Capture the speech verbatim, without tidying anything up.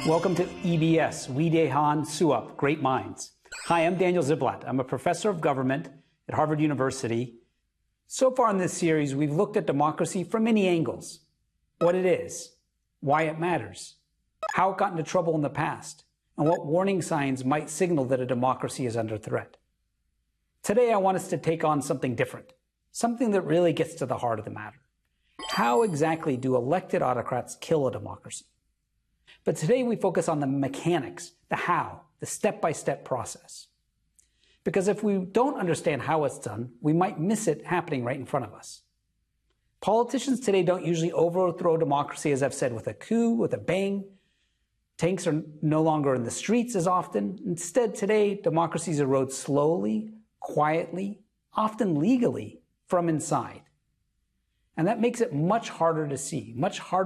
Welcome to E B S, Widehan Suap, Great Minds. Hi, I'm Daniel Ziblatt. I'm a professor of government at Harvard University. So far in this series, we've looked at democracy from many angles. What it is, why it matters, how it got into trouble in the past, and what warning signs might signal that a democracy is under threat. Today, I want us to take on something different, something that really gets to the heart of the matter. How exactly do elected autocrats kill a democracy? But today we focus on the mechanics, the how, the step-by-step process. Because if we don't understand how it's done, we might miss it happening right in front of us. Politicians today don't usually overthrow democracy, as I've said, with a coup, with a bang. Tanks are no longer in the streets as often. Instead, today, democracies erode slowly, quietly, often legally, from inside. And that makes it much harder to see, much harder